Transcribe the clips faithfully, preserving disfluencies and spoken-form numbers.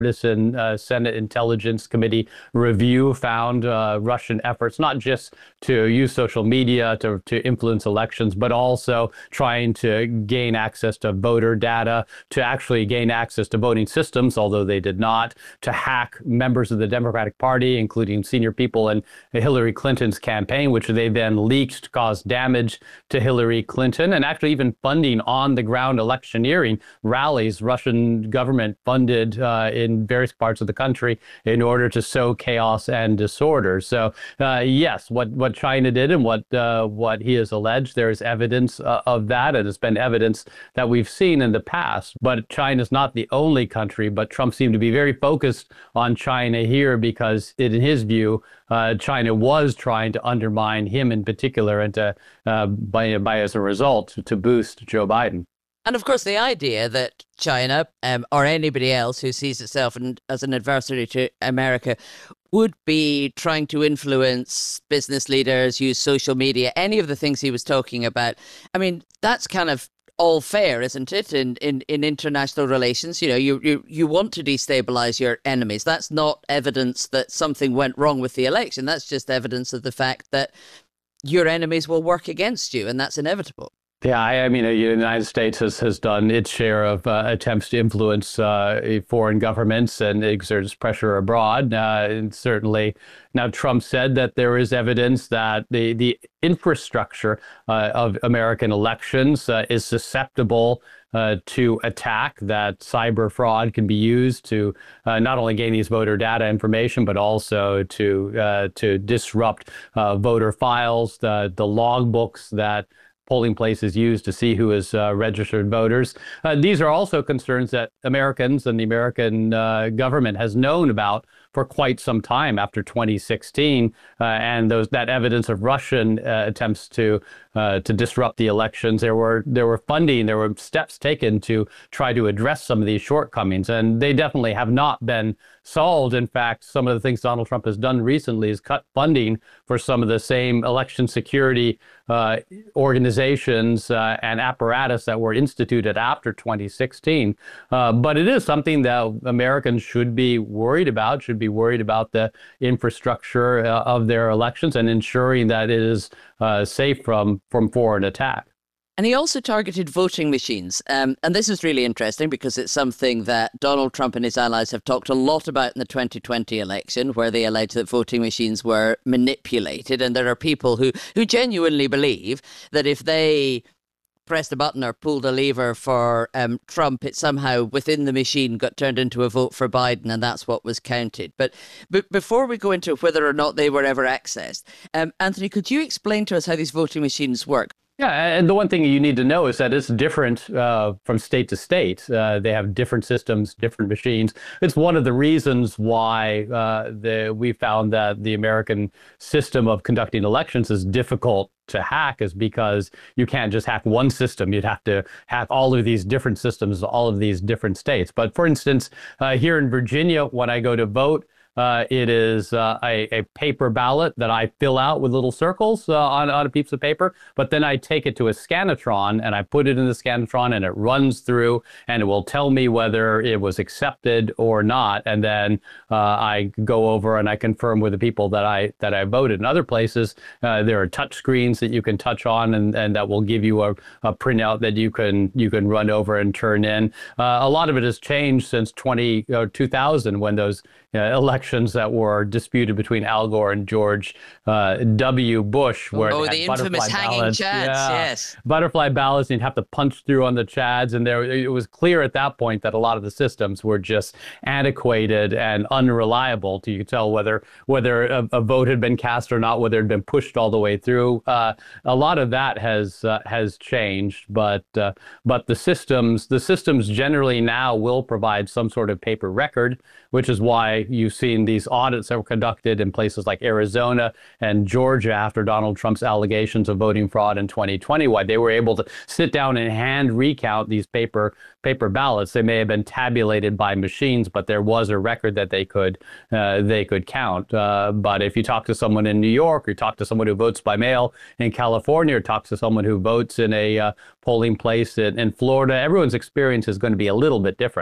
bipartisan uh, Senate Intelligence Committee review found uh, Russian efforts not just to use social media to, to influence elections, but also trying to gain access to voter data, to actually gain access to voting systems, although they did not, to hack members of the Democratic Party, including senior people in Hillary Clinton's campaign, which they then leaked to cause damage to Hillary Clinton, and actually even funding on-the-ground electioneering rallies Russian government funded uh, in various parts of the country in order to sow chaos and disorder. So uh, yes, what, what China did and what, uh, what he has alleged, there is evidence uh, of that, and it's been evidence that we've seen in the past. But China's not the only country, but Trump seemed to be very focused on China here because in his view, uh, China was trying to undermine him in particular and to, uh, by, by as a result, to boost Joe Biden. And of course, the idea that China um, or anybody else who sees itself in, as an adversary to America would be trying to influence business leaders, use social media, any of the things he was talking about. I mean, that's kind of all fair, isn't it, in, in, in international relations? You know, you, you, you want to destabilize your enemies. That's not evidence that something went wrong with the election. That's just evidence of the fact that your enemies will work against you, and that's inevitable. Yeah, I, I mean, the United States has, has done its share of uh, attempts to influence uh, foreign governments and exerts pressure abroad. Uh, and certainly, now Trump said that there is evidence that the, the infrastructure uh, of American elections uh, is susceptible uh, to attack, that cyber fraud can be used to uh, not only gain these voter data information, but also to, uh, to disrupt uh, voter files, the, the log books that polling places used to see who is uh, registered voters. Uh, these are also concerns that Americans and the American uh, government has known about for quite some time after twenty sixteen, uh, and those that evidence of Russian uh, attempts to uh, to disrupt the elections. There were there were funding, there were steps taken to try to address some of these shortcomings, and they definitely have not been solved. In fact, some of the things Donald Trump has done recently is cut funding for some of the same election security uh, organizations uh, and apparatus that were instituted after twenty sixteen. Uh, but it is something that Americans should be worried about, should be worried about the infrastructure uh, of their elections and ensuring that it is uh, safe from, from foreign attack. And he also targeted voting machines. Um, and this is really interesting because it's something that Donald Trump and his allies have talked a lot about in the twenty twenty election, where they alleged that voting machines were manipulated. And there are people who, who genuinely believe that if they pressed a button or pulled a lever for um, Trump, it somehow within the machine got turned into a vote for Biden, and that's what was counted. But, but before we go into whether or not they were ever accessed, um, Anthony, could you explain to us how these voting machines work? Yeah, and the one thing you need to know is that it's different uh, from state to state. Uh, they have different systems, different machines. It's one of the reasons why uh, the, we found that the American system of conducting elections is difficult to hack, is because you can't just hack one system. You'd have to hack all of these different systems, all of these different states. But for instance, uh, here in Virginia, when I go to vote, Uh, it is uh, a, a paper ballot that I fill out with little circles uh, on, on a piece of paper, but then I take it to a Scannatron and I put it in the Scannatron and it runs through and it will tell me whether it was accepted or not. And then uh, I go over and I confirm with the people that I that I voted. In other places, uh, there are touch screens that you can touch on and, and that will give you a, a printout that you can you can run over and turn in. Uh, a lot of it has changed since twenty, uh, two thousand when those uh, elections that were disputed between Al Gore and George uh, W. Bush, where oh, they the had infamous butterfly hanging ballots. chads, Yeah. yes. Butterfly ballots, and you'd have to punch through on the chads. And there, it was clear at that point that a lot of the systems were just antiquated and unreliable. You could tell whether whether a, a vote had been cast or not, whether it had been pushed all the way through. Uh, a lot of that has uh, has changed, but uh, but the systems the systems generally now will provide some sort of paper record, which is why you've seen these audits that were conducted in places like Arizona and Georgia after Donald Trump's allegations of voting fraud in twenty twenty, why they were able to sit down and hand recount these paper paper ballots. They may have been tabulated by machines, but there was a record that they could uh, they could count. Uh, but if you talk to someone in New York, or you talk to someone who votes by mail in California, or talks to someone who votes in a uh, polling place in, in Florida, everyone's experience is going to be a little bit different.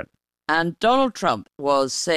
And Donald Trump was saying